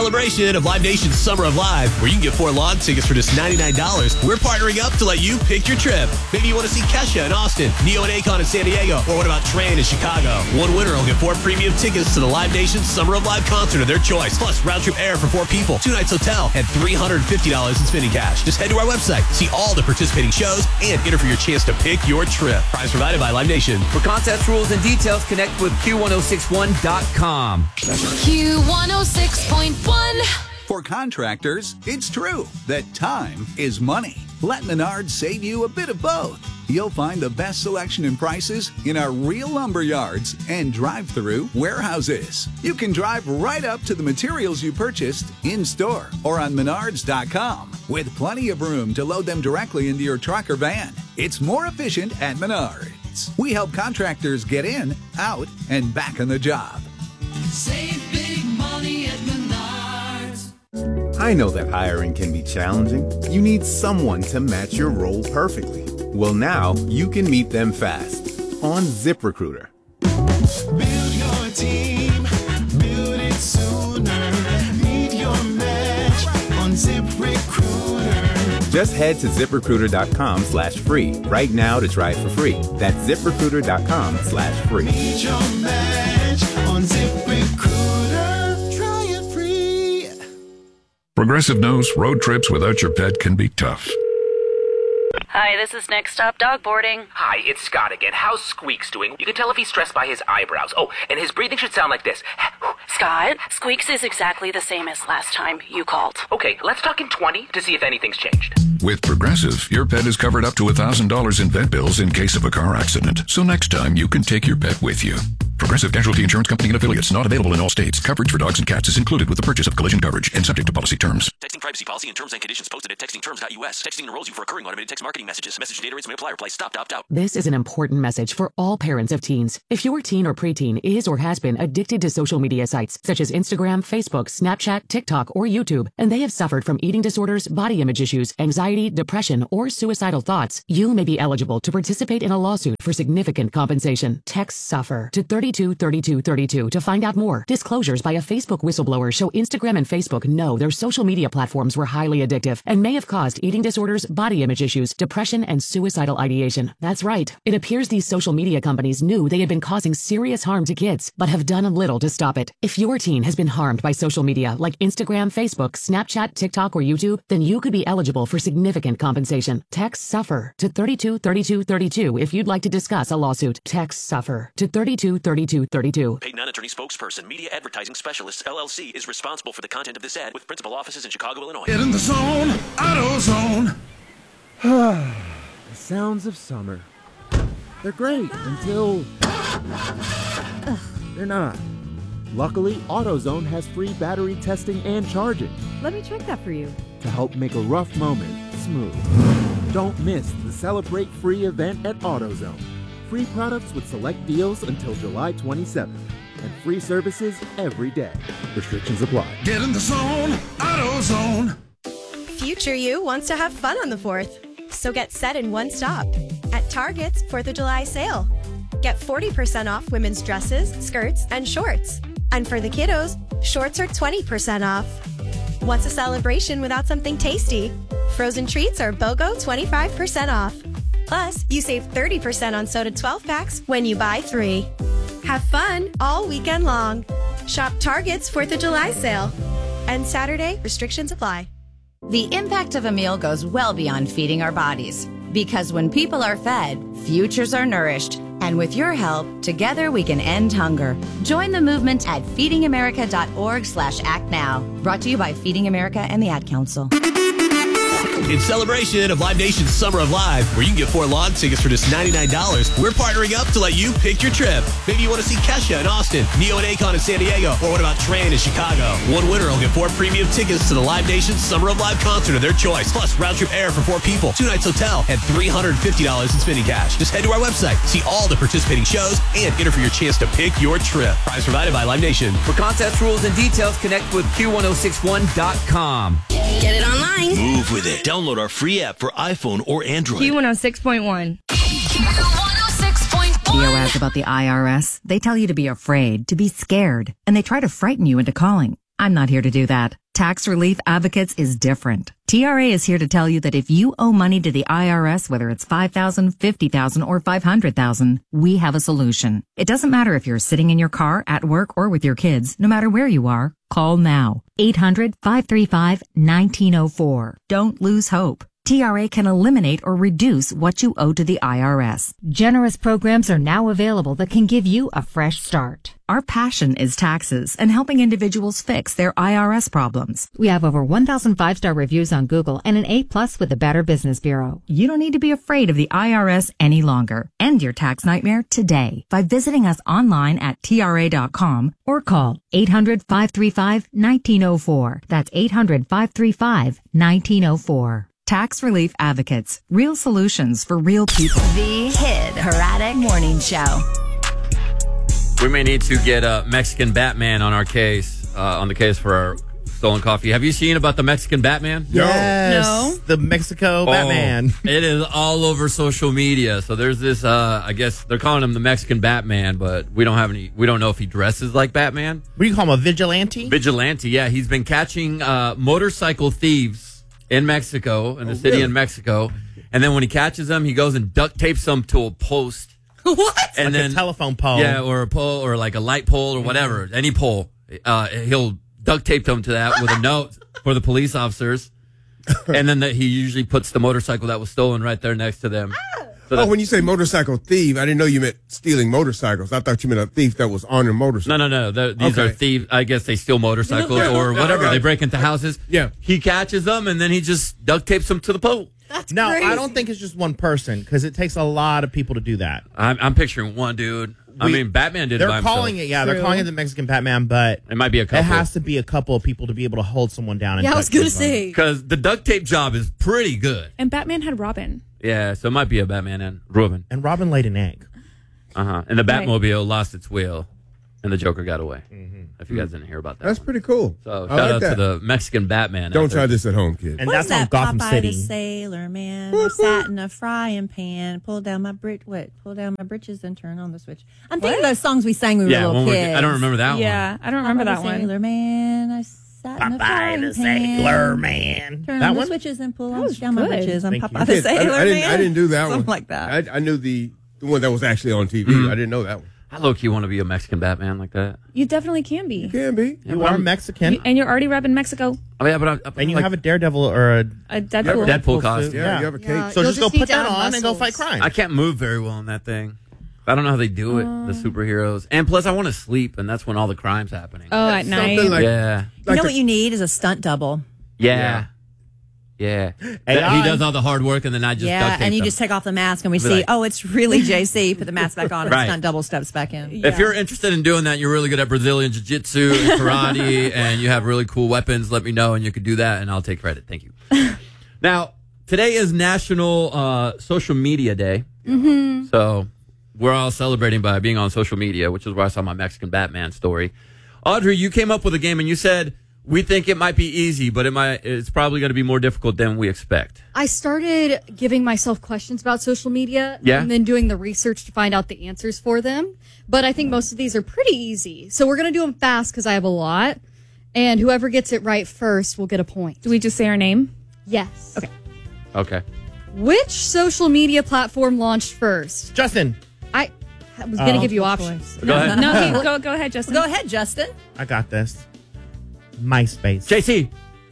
Celebration of Live Nation's Summer of Live, where you can get 4 lawn tickets for just $99. We're partnering up to let you pick your trip. Maybe you want to see Kesha in Austin, Neo and Akon in San Diego, or what about Tran in Chicago? One winner will get 4 premium tickets to the Live Nation's Summer of Live concert of their choice, plus round-trip air for 4 people, 2 nights hotel, and $350 in spending cash. Just head to our website, see all the participating shows, and enter for your chance to pick your trip. Prize provided by Live Nation. For contest rules and details, connect with Q1061.com. Q106.1. For contractors, it's true that time is money. Let Menards save you a bit of both. You'll find the best selection and prices in our real lumber yards and drive-through warehouses. You can drive right up to the materials you purchased in-store or on Menards.com with plenty of room to load them directly into your truck or van. It's more efficient at Menards. We help contractors get in, out, and back on the job. Save big money at Menards. I know that hiring can be challenging. You need someone to match your role perfectly. Well, now you can meet them fast on ZipRecruiter. Build your team, build it sooner. Meet your match on ZipRecruiter. Just head to ZipRecruiter.com/free right now to try it for free. That's ZipRecruiter.com/free. Meet your match on ZipRecruiter. Try it free. Progressive knows road trips without your pet can be tough. Hi, this is Next Stop Dog Boarding. Hi, it's Scott again. How's Squeaks doing? You can tell if he's stressed by his eyebrows. Oh, and his breathing should sound like this. Scott, Squeaks is exactly the same as last time you called. Okay, let's talk in 20 to see if anything's changed. With Progressive, your pet is covered up to $1,000 in vet bills in case of a car accident. So next time, you can take your pet with you. Progressive Casualty Insurance Company and affiliates. Not available in all states. Coverage for dogs and cats is included with the purchase of collision coverage and subject to policy terms. Texting privacy policy and terms and conditions posted at textingterms.us. Texting enrolls you for recurring automated text marketing messages. Message data rates may apply. Reply stop to opt out. This is an important message for all parents of teens. If your teen or preteen is or has been addicted to social media sites such as Instagram, Facebook, Snapchat, TikTok, or YouTube, and they have suffered from eating disorders, body image issues, anxiety, depression, or suicidal thoughts, you may be eligible to participate in a lawsuit for significant compensation. Text SUFFER to 323232 to find out more. Disclosures by a Facebook whistleblower show Instagram and Facebook know their social media platforms were highly addictive and may have caused eating disorders, body image issues, depression, and suicidal ideation. That's right. It appears these social media companies knew they had been causing serious harm to kids, but have done little to stop it. If your teen has been harmed by social media like Instagram, Facebook, Snapchat, TikTok, or YouTube, then you could be eligible for significant compensation. Text SUFFER to 323232 if you'd like to discuss a lawsuit. Text SUFFER to 323232. Paid non-attorney spokesperson, Media Advertising Specialists, LLC, is responsible for the content of this ad with principal offices in Chicago, Illinois. Get in the zone, AutoZone. The sounds of summer. They're great until they're not. Luckily, AutoZone has free battery testing and charging. Let me check that for you. To help make a rough moment smooth. Don't miss the Celebrate Free event at AutoZone. Free products with select deals until July 27th. And free services every day. Restrictions apply. Get in the zone, AutoZone. Future you wants to have fun on the 4th. So get set in one stop. At Target's 4th of July sale. Get 40% off women's dresses, skirts, and shorts. And for the kiddos, shorts are 20% off. What's a celebration without something tasty? Frozen treats are BOGO 25% off. Plus, you save 30% on soda 12-packs when you buy 3. Have fun all weekend long. Shop Target's 4th of July sale. And Saturday, restrictions apply. The impact of a meal goes well beyond feeding our bodies. Because when people are fed, futures are nourished. And with your help, together we can end hunger. Join the movement at feedingamerica.org/actnow. Brought to you by Feeding America and the Ad Council. In celebration of Live Nation's Summer of Live, where you can get 4 lawn tickets for just $99, we're partnering up to let you pick your trip. Maybe you want to see Kesha in Austin, Neo and Akon in San Diego, or what about Tran in Chicago? One winner will get 4 premium tickets to the Live Nation's Summer of Live concert of their choice, plus round-trip air for 4 people, 2 nights hotel, and $350 in spending cash. Just head to our website, see all the participating shows, and enter for your chance to pick your trip. Prize provided by Live Nation. For contest rules and details, connect with Q1061.com. Get it online. Move with it. Download our free app for iPhone or Android. Q106.1. Q106.1. Video ads about the IRS. They tell you to be afraid, to be scared, and they try to frighten you into calling. I'm not here to do that. Tax Relief Advocates is different. TRA is here to tell you that if you owe money to the IRS, whether it's $5,000, $50,000, or $500,000, we have a solution. It doesn't matter if you're sitting in your car, at work, or with your kids. No matter where you are, call now. 800-535-1904. Don't lose hope. TRA can eliminate or reduce what you owe to the IRS. Generous programs are now available that can give you a fresh start. Our passion is taxes and helping individuals fix their IRS problems. We have over 1,000 5-star reviews on Google and an A+ with the Better Business Bureau. You don't need to be afraid of the IRS any longer. End your tax nightmare today by visiting us online at TRA.com or call 800-535-1904. That's 800-535-1904. Tax Relief Advocates. Real solutions for real people. The Hit Heradic Morning Show. We may need to get a Mexican Batman on our case, on the case for our stolen coffee. Have you seen about the Mexican Batman? Yes. No. The Mexico Batman. It is all over social media. So there's this, I guess they're calling him the Mexican Batman, but we don't know if he dresses like Batman. What do you call him, a vigilante? Vigilante, yeah. He's been catching motorcycle thieves in Mexico, in the city in Mexico. And then when he catches them, he goes and duct tapes them to a post. What? And like then a telephone pole. Yeah, or a pole, or like a light pole, or whatever. Any pole. He'll duct tape them to that with a note for the police officers. And then he usually puts the motorcycle that was stolen right there next to them. So when you say motorcycle thief, I didn't know you meant stealing motorcycles. I thought you meant a thief that was on a motorcycle. No. These are thieves. I guess they steal motorcycles or whatever. They break into houses. Yeah. He catches them, and then he just duct tapes them to the pole. That's crazy. I don't think it's just one person, because it takes a lot of people to do that. I'm picturing one dude. Batman did it by himself. They're calling it the Mexican Batman, but it might be a couple. It has to be a couple of people to be able to hold someone down. And I was going to say. Because the duct tape job is pretty good. And Batman had Robin. Yeah, so it might be a Batman and Robin. And Robin laid an egg. And the Batmobile lost its wheel, and the Joker got away. If you guys didn't hear about that. That's pretty cool. So shout out to the Mexican Batman. Don't try this at home, kids. And that's on Gotham Popeye City. the Sailor Man. I sat in a frying pan, pull down my britches and turn on the switch. I'm thinking of those songs we sang when we were little kids. I don't remember that one. Yeah, I don't remember that one. Sailor Man. I sat in a Popeye frying the pan. Sailor Man. Turn That on one? the switches and pull That was down my good. britches. I'm Thank Popeye you. the Sailor I Man. didn't do that one. Something like that. I knew the one that was actually on TV. I didn't know that one. I low-key want to be a Mexican Batman like that. You definitely can be. You can be. You are Mexican. And you're already repping Mexico. Oh, yeah, but and you have a Daredevil or a Deadpool. Deadpool costume. Yeah, you have a cape. So just go need put to that have on and go muscles. fight crime. I can't move very well in that thing. I don't know how they do it, the superheroes. And plus, I want to sleep, and that's when all the crime's happening. Oh, at night. Like, Yeah. You know what you need is a stunt double. Yeah. He does all the hard work, and then I just duct tape and you them. just take off the mask, and we Be see, like- oh, it's really JC. Put the mask back on, and Right. the stunt double steps back in. If you're interested in doing that, you're really good at Brazilian Jiu-Jitsu and karate, and you have really cool weapons, let me know, and you could do that, and I'll take credit. Thank you. Now, today is National Social Media Day. Mm-hmm. So we're all celebrating by being on social media, which is where I saw my Mexican Batman story. Audrey, you came up with a game, and you said, we think it might be easy, but it's probably going to be more difficult than we expect. I started giving myself questions about social media and then doing the research to find out the answers for them. But I think most of these are pretty easy. So we're going to do them fast because I have a lot. And whoever gets it right first will get a point. Do we just say our name? Yes. Okay. Which social media platform launched first? Justin. I was going to give you options. Go ahead. No, go ahead, Justin. Go ahead, Justin. I got this. MySpace. JC.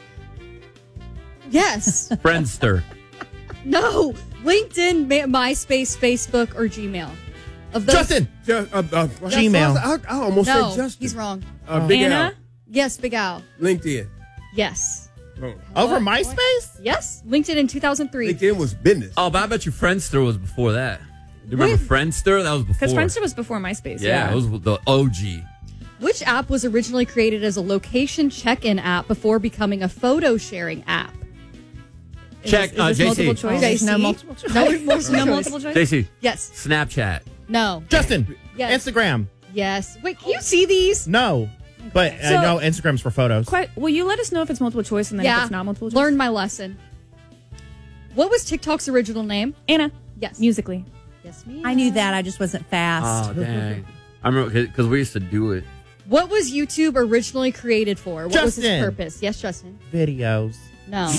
Yes. Friendster. No. LinkedIn, MySpace, Facebook, or Gmail. Of those, Justin. Gmail. I almost No, said Justin. he's wrong. Big Anna? Al. Yes, Big Al. LinkedIn. Yes. Over MySpace? Yes. LinkedIn in 2003. LinkedIn was business. Oh, but I bet you Friendster was before that. Do you remember Friendster? That was before. Because Friendster was before MySpace. Yeah, it was the OG. Which app was originally created as a location check-in app before becoming a photo-sharing app? Check, Is this JC. multiple choice? JC? No multiple choice. No multiple choice? JC. Yes. Snapchat. No. Justin. Yes. Instagram. Yes. Wait, can you see these? No. But So- no, Instagram's for photos. Will you let us know if it's multiple choice and then if it's not multiple choice? Learned my lesson. What was TikTok's original name? Anna. Yes. Musically. Yes, me. I knew that. I just wasn't fast. Oh, dang. I remember because we used to do it. What was YouTube originally created for? What was its Justin. purpose? Yes, Justin. Videos. No.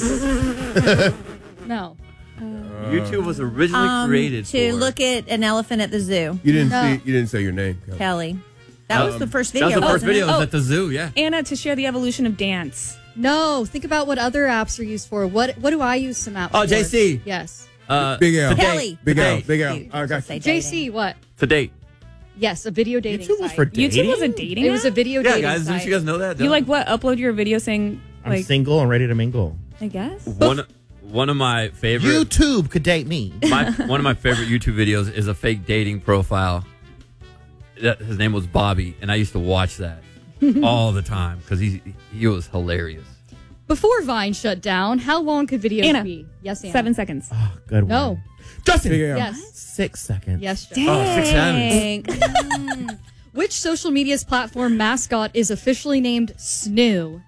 No. YouTube was originally created to for look at an elephant at the zoo. You didn't say your name, Kelly. Kelly. That was the first video. That was the first wasn't it? video. It was at the zoo. Yeah. Anna, to share the evolution of dance. No. Think about what other apps are used for. What do I use some apps Oh, for? JC. Yes. Big L. Kelly. Big L. Today. Big L. I got you. JC, what? To date. Yes, a video dating YouTube was site. for dating? YouTube was a dating It was a app? video Yeah, dating guys. site. Didn't you guys know that? You like what? Upload your video saying I'm like single and ready to mingle. I guess. One of my favorite YouTube could date me. one of my favorite YouTube videos is a fake dating profile. His name was Bobby, and I used to watch that all the time because he was hilarious. Before Vine shut down, how long could videos Anna. be? Yes, Anna. 7 seconds. Oh, good one. No. Justin. Big L. Yes. 6 seconds. Yes, Justin. Oh, 6 seconds. Which social media's platform mascot is officially named Snoo?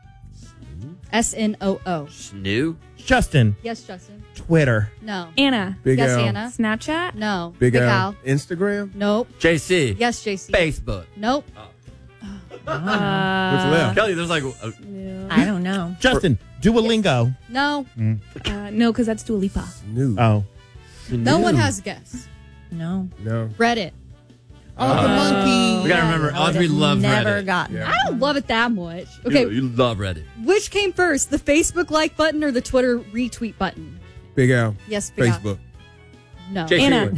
SNOO. Snoo? Justin. Yes, Justin. Twitter. No. Anna. Big Yes, L. Anna. Snapchat. No. Big L. Al. Instagram. Nope. JC. Yes, JC. Facebook. Nope. What's left? Kelly, there's like I don't know. Justin. Duolingo. No. No, because that's Dua Lipa. New. Oh. No one has a guess. No. No. Reddit. Oh, the monkey. we gotta remember, I would Audrey have loves never Reddit. gotten I don't love it that much. Okay. You love Reddit. Which came first, the Facebook like button or the Twitter retweet button? Big L. Yes, Big Al. Facebook. No. JC. Anna.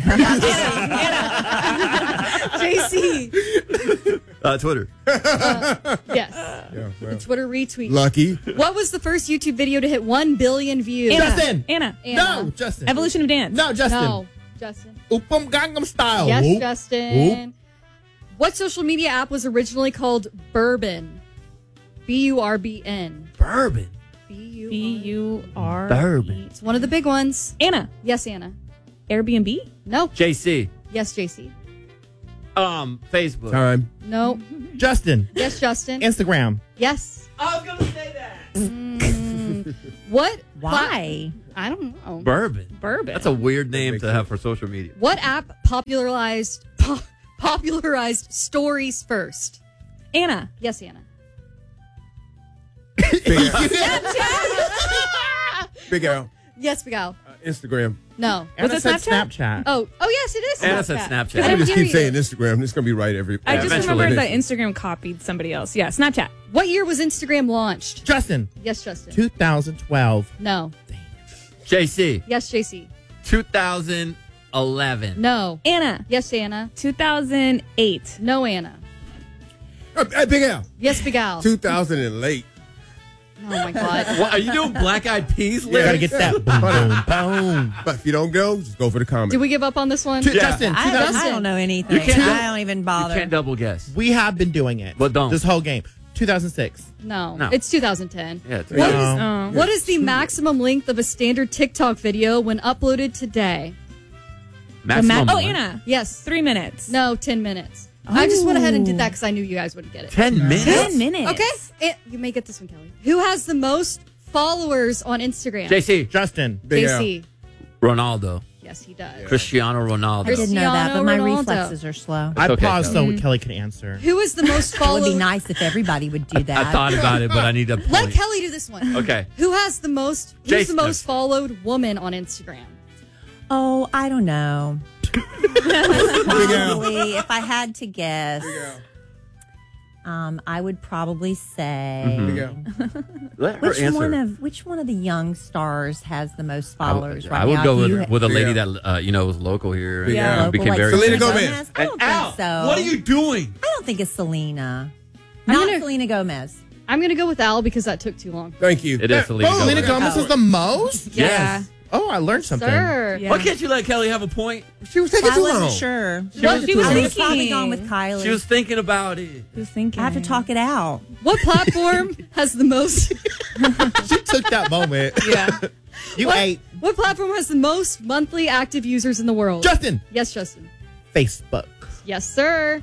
JC. Twitter. Yes. Yeah, The well. Twitter retweet. Lucky. What was the first YouTube video to hit 1 billion views? Anna. Justin. Anna. Anna. No, Justin. Evolution of dance. No, Justin. No. Justin. Oopum Gangnam Style. Yes, Oop. Justin. What social media app was originally called Bourbon? BURBN. Bourbon. BUR. Bourbon. It's one of the big ones. Anna. Yes, Anna. Airbnb. No. JC. Yes, JC. Facebook. Time. No. Justin. Yes, Justin. Instagram. Yes. I was gonna say that. What? Why? I don't know. Bourbon. Bourbon. That's a weird name to have for social media. What app popularized stories first? Anna. Yes, Anna. Big L. Big L. Yes, Miguel. Instagram. No. Was Anna it said Snapchat? Snapchat. Oh, yes, it is. Anna said Snapchat. I I didn't just hear keep saying you. Instagram. It's gonna be right every. I just eventually. remembered that Instagram copied somebody else. Yeah, Snapchat. What year was Instagram launched? Justin. Yes, Justin. 2012. No. JC. Yes, JC. 2011. No. Anna. Yes, Anna. 2008. No, Anna. Big L. Yes, Miguel. 2000 and late. Oh my God. What, are you doing Black Eyed Peas? You gotta get that. Boom, boom, boom. But if you don't go, just go for the comment. Did we give up on this one? Justin. I don't know anything. You can't- I don't even bother. You can't double guess. We have been doing it. But don't. This whole game. 2006. No. No. It's 2010. Yeah, it's What is, No. what is the maximum length of a standard TikTok video when uploaded today? maximum. Oh, length. Anna. Yes. 3 minutes. No, 10 minutes. I just went ahead and did that because I knew you guys wouldn't get it. 10 minutes. 10 minutes. Okay. You may get this one, Kelly. Who has the most followers on Instagram? JC. Justin. Big L. JC. Ronaldo. Yes, he does. Cristiano Ronaldo. I didn't know that, but my Cristiano Ronaldo. reflexes are slow. I okay, paused Kelly. so Kelly could answer. Who is the most It would followed? be nice if everybody would do that. I thought about it, but I need a point. Let Kelly do this one. Okay. Who has the most? Who's Jason. the most followed woman on Instagram? Oh, I don't know. Big L. Probably, if I had to guess, Big L. I would probably say Big L. Let her answer. which one of the young stars has the most followers right I would now? go You- with a lady Yeah. that was local here. and Yeah. local, became like very Selena Selena Gomez. I don't think so. What are you doing? I don't think it's Selena. I'm Not gonna- Selena Gomez. I'm gonna go with Al because that took too long. Thank you. It is Selena Gomez. Selena Gomez is the most? Yes. Oh, I learned something. Sir. Yeah. Why can't you let Kelly have a point? She was taking I too wasn't long. sure. She was I was probably thinking. gone with Kylie. She was thinking about it. Who's thinking? I have to talk it out. What platform has the most? She took that moment. Yeah. You what, ate what platform has the most monthly active users in the world? Justin. Yes, Justin. Facebook. Yes, sir.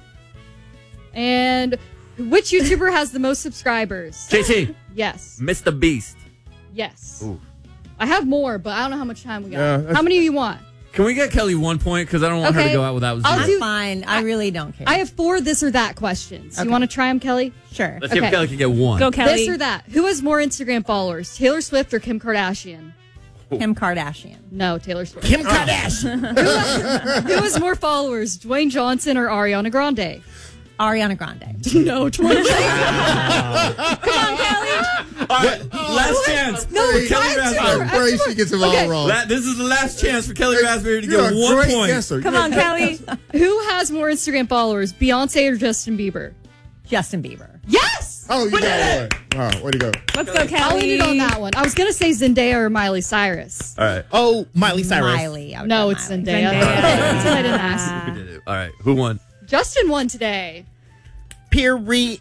And which YouTuber has the most subscribers? JC. Yes. Mr. Beast. Yes. Ooh. I have more, but I don't know how much time we got. Yeah, that's- How many do you want? Can we get Kelly 1 point? Because I don't want her to Okay. go out without I'll zero. do- Fine. I really don't care. I have 4 this or that questions. Okay. You want to try them, Kelly? Sure. Let's see if Kelly can get 1. Go, Kelly. This or that. Who has more Instagram followers, Taylor Swift or Kim Kardashian? Kim Kardashian. No, Taylor Swift. Kim Kardashian. Who has more followers, Dwayne Johnson or Ariana Grande? Ariana Grande. No, Dwayne Johnson. Come on, Kelly. All right, last chance. No, for Kelly I have two Raspberry. more. Brace, she gets them all wrong. This is the last chance for Kelly Raspberry to You're get a 1 great point. guesser. Come on, Kelly. Who has more Instagram followers, Beyonce or Justin Bieber? Justin Bieber. Yes! Oh, you got one. Wow, way to go. Let's go, Kelly. I'll leave it on that one. I was going to say Zendaya or Miley Cyrus. All right. Oh, Miley Cyrus. Miley. I would No, go it's Miley. Zendaya. That's what I didn't ask. We did it. All right. Who won? Justin won today. Period.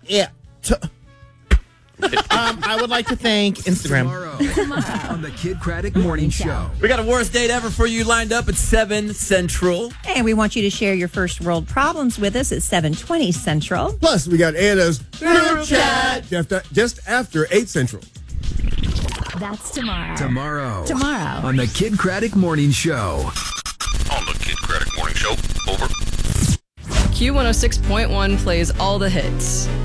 I would like to thank Instagram. Tomorrow on the Kid Craddock Morning Show. We got a worst date ever for you lined up at 7 Central. And we want you to share your first world problems with us at 7:20 Central. Plus, we got Anna's group chat just after 8 Central. That's tomorrow. Tomorrow on the Kid Craddock Morning Show. On the Kid Craddock Morning Show. Over. Q106.1 plays all the hits.